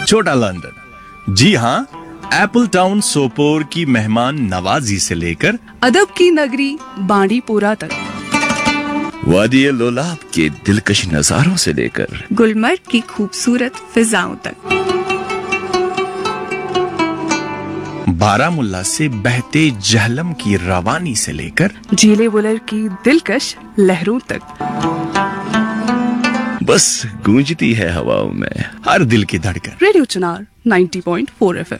छोटा लंदन। जी हाँ, Apple town Sopore की मेहमान नवाजी से लेकर अदब की नगरी बांडीपुरा तक, वादी लोलाब के दिलकश नजारों से लेकर गुलमर्ग की खूबसूरत फिजाओं तक, बारामुल्ला से बहते जहलम की रवानी से लेकर झीले बुलर की दिलकश लहरों तक, बस गूंजती है हवाओं में हर दिल की धड़कन। Radio Chunar 90.4 FM।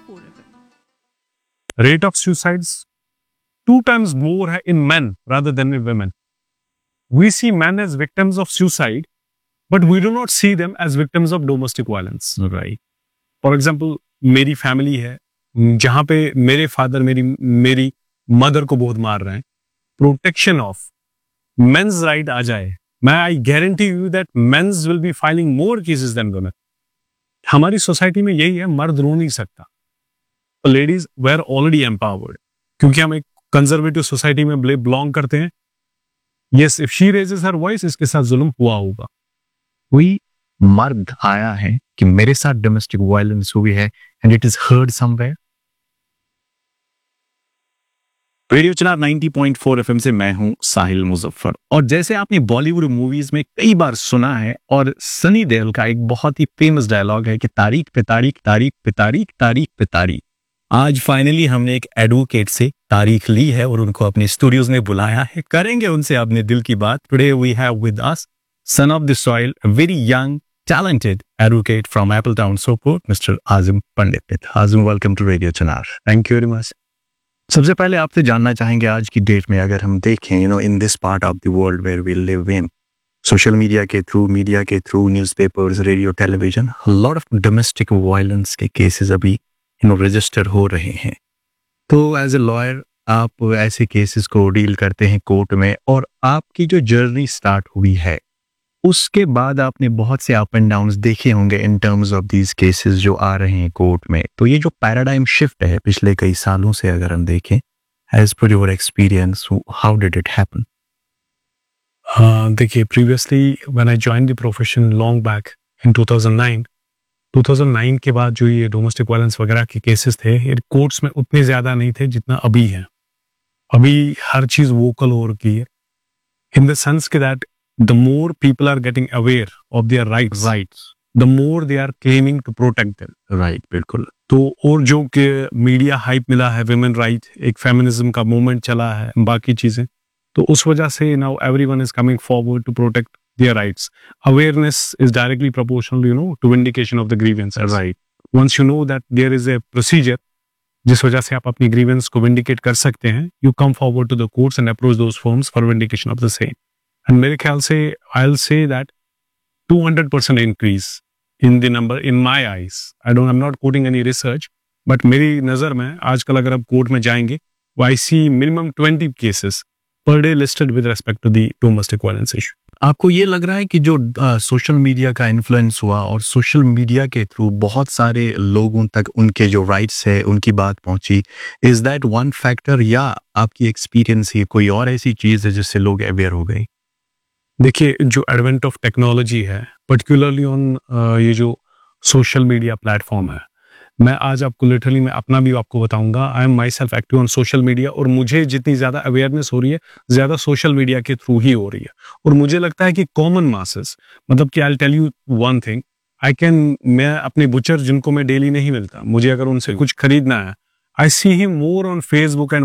Rate of suicides 2 times more in men rather than in women. We see men as victims of suicide, but we do not see them as victims of domestic violence. Right. For example, मेरी family है जहां पे मेरे father मेरी mother को बहुत मार रहे हैं। प्रोटेक्शन ऑफ मेंस राइट आ जाए, मैं I guarantee you that mains will be filing more cases then women. हमारी सोसाइटी में यही है, मर्द रो नहीं सकता, लेडीज वेर ऑलरेडी एम्पावर्ड, क्योंकि हम एक कंजर्वेटिव सोसाइटी में बिलोंग करते हैं। Yes, if she raises her voice, इसके साथ जुल्म हुआ होगा। कोई मर्द आया है कि मेरे साथ डोमेस्टिक वायलेंस हुई है and it is heard somewhere? Radio Chunar 90.4 FM से मैं हूं साहिल मुजफ्फर। और जैसे आपने बॉलीवुड मूवीज में कई बार सुना है, और सनी देओल का एक बहुत ही फेमस डायलॉग है कि तारीख पे तारीख, तारीख पे तारीख, तारीख पे तारीख। आज फाइनली हमने एक एडवोकेट से तारीख ली है और उनको अपने स्टूडियोज में बुलाया है, करेंगे उनसे अपने दिल की बात। Today we have with us son of the soil, very young talented advocate from Appletown Sopor, Mr. Azim Pandit. Azim, welcome to Radio Channel. Thank you very much. सबसे पहले आपसे जानना चाहेंगे, आज की डेट में अगर हम देखें, in this part of the world where we live in, social media के through, newspapers, radio, television, lot of domestic violence के केसेस अभी रजिस्टर हो रहे हैं। तो एज ए लॉयर आप ऐसे केसेस को डील करते हैं कोर्ट में, और आपकी जो जर्नी स्टार्ट हुई है उसके बाद आपने बहुत से अप एंड डाउन्स देखे होंगे in terms of these cases जो आ रहे हैं कोर्ट में। तो ये जो पैराडाइम शिफ्ट है पिछले कई सालों से अगर हम देखें, as per your experience, how did it happen? देखिए, previously when I join the profession long back in 2009 के बाद जो ये डोमेस्टिक वायलेंस वगैरह के केसेस थे, ये कोर्ट्स में उतने ज्यादा नहीं थे जितना अभी है। अभी हर चीज वोकल हो रही है, इन द सेंस के that the more people are getting aware of their rights, the more they are claiming to protect them. Right, बिल्कुल। तो और जो कि मीडिया हाइप मिला है, women right, एक फेमिनिज्म का मूवमेंट चला है, बाकी चीजें, तो उस वजह से now everyone is coming forward to protect their rights. Awareness is directly proportional, to vindication of the grievances. Right. Once you know that there is a procedure, जिस वजह से आप अपनी grievance को vindicate कर सकते हैं, you come forward to the courts and approach those firms for vindication of the same. And मेरे ख्याल से I'll say that 200% increase in the number in my eyes. I'm not quoting any research, but मेरी नजर में आजकल अगर आप court में जाएंगे, I see minimum 20 cases per day listed with respect to the domestic violence issue. आपको ये लग रहा है कि जो सोशल मीडिया का इन्फ्लुएंस हुआ और सोशल मीडिया के थ्रू बहुत सारे लोगों तक उनके जो राइट्स है उनकी बात पहुंची, इज दैट वन फैक्टर, या आपकी एक्सपीरियंस ही कोई और ऐसी चीज है जिससे लोग अवेयर हो गए? देखिए, जो एडवेंट ऑफ टेक्नोलॉजी है, पर्टिकुलरली ऑन ये जो सोशल मीडिया प्लेटफॉर्म है, मैं आज आपको लिटरली मैं अपना भी आपको बताऊंगा, I am my self active on social media, और मुझे जितनी ज्यादा अवेयरनेस हो रही है, ज्यादा सोशल मीडिया के थ्रू ही हो रही है। और मुझे लगता है कि कॉमन मासेस, मतलब कि I tell you one thing, मैं अपने बुचर जिनको मैं डेली नहीं मिलता, मुझे अगर उनसे कुछ खरीदना है, आई see him more on Facebook and